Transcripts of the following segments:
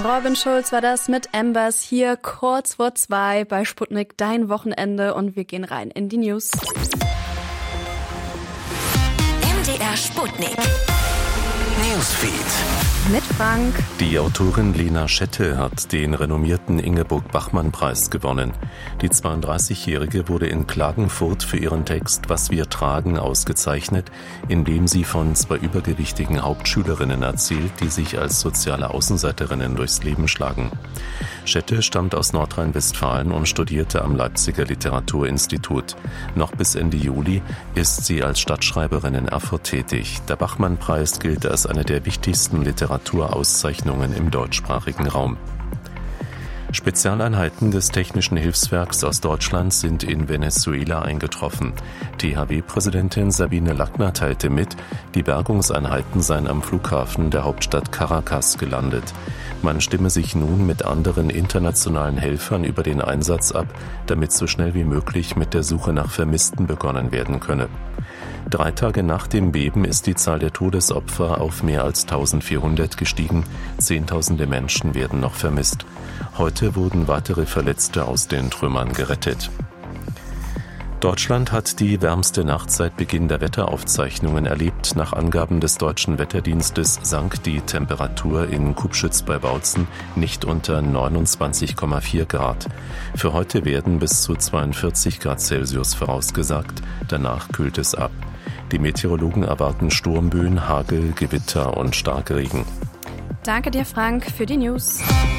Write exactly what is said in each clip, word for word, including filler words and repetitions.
Robin Schulz war das mit Embers hier kurz vor zwei bei Sputnik, dein Wochenende, und wir gehen rein in die News. M D R Sputnik Newsfeed mit Frank. Die Autorin Lena Schette hat den renommierten Ingeborg-Bachmann-Preis gewonnen. Die zweiunddreißigjährige wurde in Klagenfurt für ihren Text »Was wir tragen« ausgezeichnet, indem sie von zwei übergewichtigen Hauptschülerinnen erzählt, die sich als soziale Außenseiterinnen durchs Leben schlagen. Schette stammt aus Nordrhein-Westfalen und studierte am Leipziger Literaturinstitut. Noch bis Ende Juli ist sie als Stadtschreiberin in Erfurt tätig. Der Bachmann-Preis gilt als eine der wichtigsten Literaturauszeichnungen im deutschsprachigen Raum. Spezialeinheiten des Technischen Hilfswerks aus Deutschland sind in Venezuela eingetroffen. T H W-Präsidentin Sabine Lackner teilte mit, die Bergungseinheiten seien am Flughafen der Hauptstadt Caracas gelandet. Man stimme sich nun mit anderen internationalen Helfern über den Einsatz ab, damit so schnell wie möglich mit der Suche nach Vermissten begonnen werden könne. Drei Tage nach dem Beben ist die Zahl der Todesopfer auf mehr als eintausendvierhundert gestiegen. Zehntausende Menschen werden noch vermisst. Heute wurden weitere Verletzte aus den Trümmern gerettet. Deutschland hat die wärmste Nacht seit Beginn der Wetteraufzeichnungen erlebt. Nach Angaben des Deutschen Wetterdienstes sank die Temperatur in Kupschütz bei Bautzen nicht unter neunundzwanzig Komma vier Grad. Für heute werden bis zu zweiundvierzig Grad Celsius vorausgesagt. Danach kühlt es ab. Die Meteorologen erwarten Sturmböen, Hagel, Gewitter und Starkregen. Danke dir, Frank, für die News.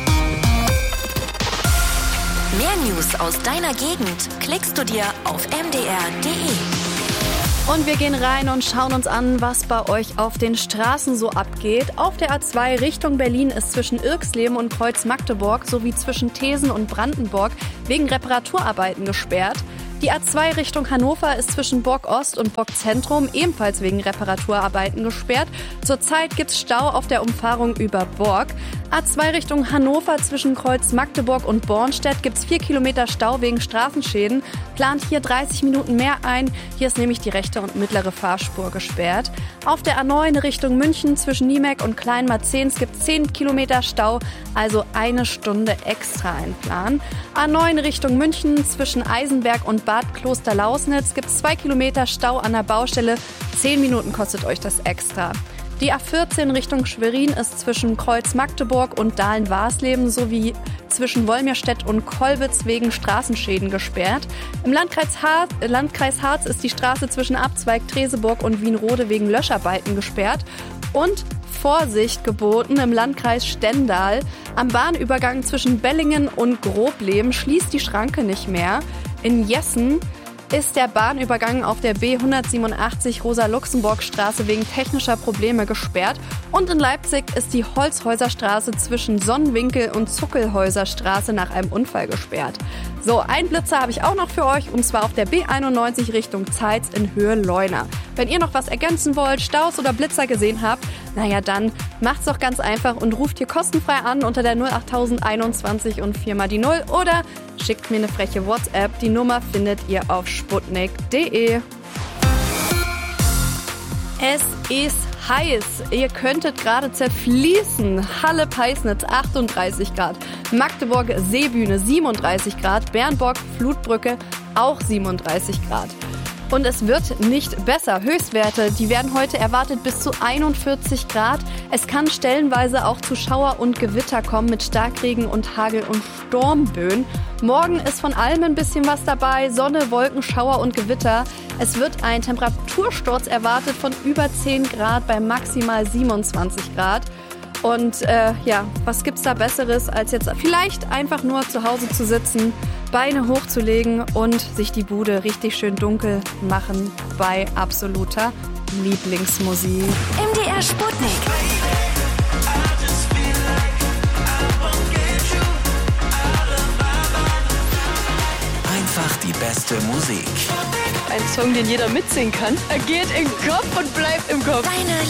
Mehr News aus deiner Gegend klickst du dir auf m d r punkt d e. Und wir gehen rein und schauen uns an, was bei euch auf den Straßen so abgeht. Auf der A zwei Richtung Berlin ist zwischen Irxleben und Kreuz Magdeburg sowie zwischen Thesen und Brandenburg wegen Reparaturarbeiten gesperrt. Die A zwei Richtung Hannover ist zwischen Borg Ost und Borg Zentrum ebenfalls wegen Reparaturarbeiten gesperrt. Zurzeit gibt's Stau auf der Umfahrung über Borg. A zwei Richtung Hannover zwischen Kreuz Magdeburg und Bornstedt gibt's vier Kilometer Stau wegen Straßenschäden. Plant hier dreißig Minuten mehr ein. Hier ist nämlich die rechte und mittlere Fahrspur gesperrt. Auf der A neun Richtung München zwischen Niemek und Kleinmarzens gibt's zehn Kilometer Stau, also eine Stunde extra einplanen. A neun Richtung München zwischen Eisenberg und Bad Klosterlausnitz gibt es zwei Kilometer Stau an der Baustelle. Zehn Minuten kostet euch das extra. Die A vierzehn Richtung Schwerin ist zwischen Kreuz Magdeburg und Dahlen-Warsleben sowie zwischen Wolmirstedt und Kollwitz wegen Straßenschäden gesperrt. Im Landkreis Harz, Landkreis Harz ist die Straße zwischen Abzweig Treseburg und Wienrode wegen Löscharbeiten gesperrt. Und Vorsicht geboten im Landkreis Stendal. Am Bahnübergang zwischen Bellingen und Grobleben schließt die Schranke nicht mehr. In Jessen ist der Bahnübergang auf der B hundertsiebenundachtzig Rosa-Luxemburg-Straße wegen technischer Probleme gesperrt. Und in Leipzig ist die Holzhäuserstraße zwischen Sonnenwinkel und Zuckelhäuserstraße nach einem Unfall gesperrt. So, einen Blitzer habe ich auch noch für euch, und zwar auf der B einundneunzig Richtung Zeitz in Höhe Leuna. Wenn ihr noch was ergänzen wollt, Staus oder Blitzer gesehen habt, naja, dann macht's doch ganz einfach und ruft hier kostenfrei an unter der null acht null null einundzwanzig und vier mal die null oder schickt mir eine freche WhatsApp. Die Nummer findet ihr auf sputnik punkt d e. Es ist heiß. Ihr könntet gerade zerfließen. Halle-Peisnitz achtunddreißig Grad. Magdeburg Seebühne siebenunddreißig Grad. Bernburg Flutbrücke auch siebenunddreißig Grad. Und es wird nicht besser. Höchstwerte, die werden heute erwartet bis zu einundvierzig Grad. Es kann stellenweise auch zu Schauer und Gewitter kommen mit Starkregen und Hagel und Sturmböen. Morgen ist von allem ein bisschen was dabei. Sonne, Wolken, Schauer und Gewitter. Es wird ein Temperatursturz erwartet von über zehn Grad bei maximal siebenundzwanzig Grad. Und äh, ja, was gibt's da Besseres, als jetzt vielleicht einfach nur zu Hause zu sitzen, Beine hochzulegen und sich die Bude richtig schön dunkel machen bei absoluter Lieblingsmusik. M D R Sputnik. Einfach die beste Musik. Ein Song, den jeder mitsingen kann. Er geht im Kopf und bleibt im Kopf. Deine